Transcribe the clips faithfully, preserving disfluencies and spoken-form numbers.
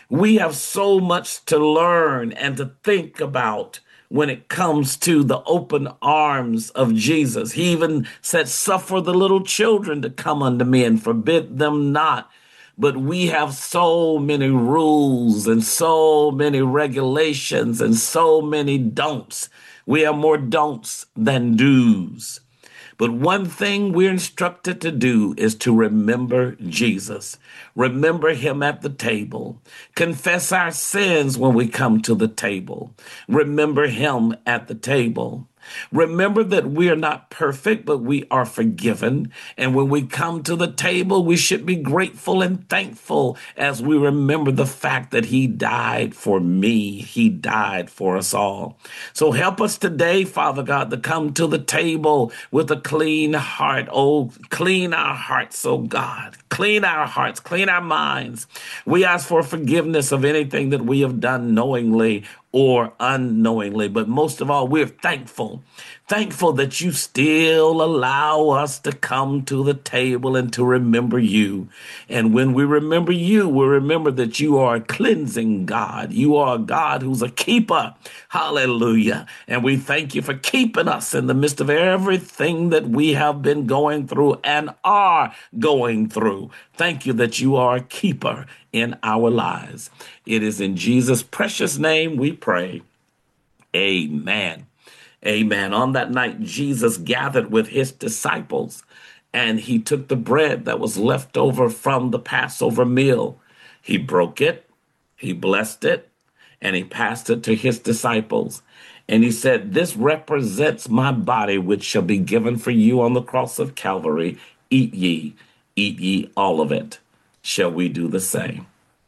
We have so much to learn and to think about when it comes to the open arms of Jesus. He even said, suffer the little children to come unto me and forbid them not. But we have so many rules and so many regulations and so many don'ts. We have more don'ts than do's. But one thing we're instructed to do is to remember Jesus. Remember him at the table. Confess our sins when we come to the table. Remember him at the table. Remember that we are not perfect, but we are forgiven. And when we come to the table, we should be grateful and thankful as we remember the fact that he died for me. He died for us all. So help us today, Father God, to come to the table with a clean heart. Oh, clean our hearts, oh God. Clean our hearts, clean our minds. We ask for forgiveness of anything that we have done knowingly or unknowingly. But most of all, we're thankful, thankful that you still allow us to come to the table and to remember you. And when we remember you, we remember that you are a cleansing God. You are a God who's a keeper. Hallelujah. And we thank you for keeping us in the midst of everything that we have been going through and are going through. Thank you that you are a keeper in our lives. It is in Jesus' precious name we pray. Amen. Amen. On that night, Jesus gathered with his disciples, and he took the bread that was left over from the Passover meal. He broke it, he blessed it, and he passed it to his disciples. And he said, this represents my body, which shall be given for you on the cross of Calvary. Eat ye, eat ye all of it. Shall we do the same?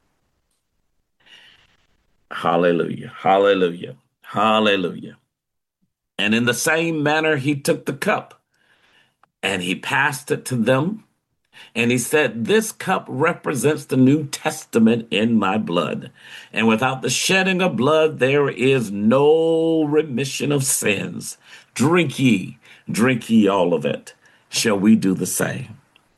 Hallelujah, hallelujah, hallelujah. And in the same manner, he took the cup and he passed it to them. And he said, this cup represents the New Testament in my blood. And without the shedding of blood, there is no remission of sins. Drink ye, drink ye all of it. Shall we do the same?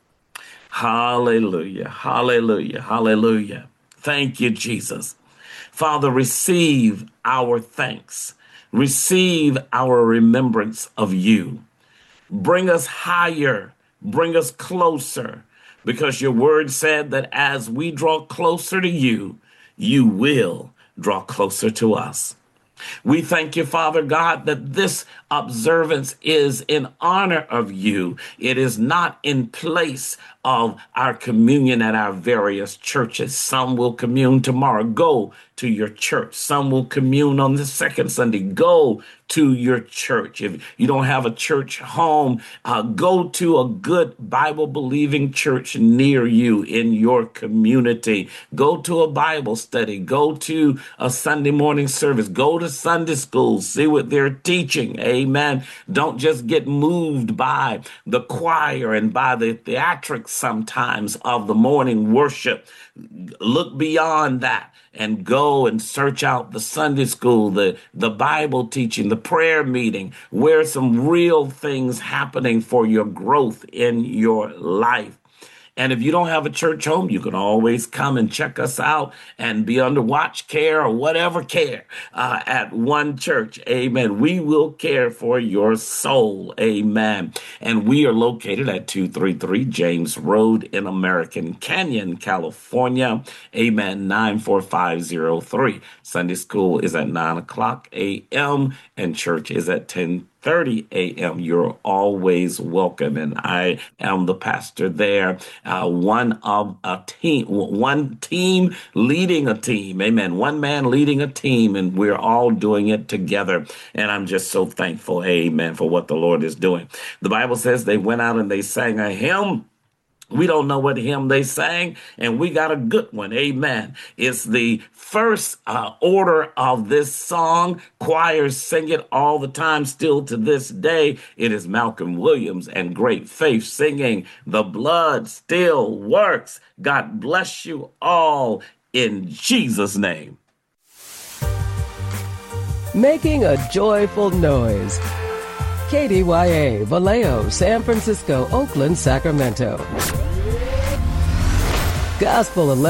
Hallelujah, hallelujah, hallelujah. Thank you, Jesus. Father, receive our thanks. Receive our remembrance of you. Bring us higher. Bring us closer, because your word said that as we draw closer to you, you will draw closer to us. We thank you, Father God, that this observance is in honor of you. It is not in place of our communion at our various churches. Some will commune tomorrow. Go to your church. Some will commune on the second Sunday. Go to your church. If you don't have a church home, uh, go to a good Bible-believing church near you in your community. Go to a Bible study. Go to a Sunday morning service. Go to Sunday school. See what they're teaching. Amen. Don't just get moved by the choir and by the theatrics sometimes of the morning worship. Look beyond that and go and search out the Sunday school, the, the Bible teaching, the prayer meeting, where some real things happening for your growth in your life. And if you don't have a church home, you can always come and check us out and be under watch care or whatever care uh, at one church. Amen. We will care for your soul. Amen. And we are located at two thirty-three James Road in American Canyon, California. Amen. nine four five zero three. Sunday school is at nine o'clock a.m. and church is at ten thirty a.m. You're always welcome. And I am the pastor there, uh, one of a team, one team leading a team. Amen. One man leading a team, and we're all doing it together. And I'm just so thankful, amen, for what the Lord is doing. The Bible says they went out and they sang a hymn. We don't know what hymn they sang, and we got a good one. Amen. It's the first uh, order of this song. Choirs sing it all the time, still to this day. It is Malcolm Williams and Great Faith singing, "The Blood Still Works." God bless you all in Jesus' name. Making a joyful noise. K D Y A, Vallejo, San Francisco, Oakland, Sacramento. Gospel eleven.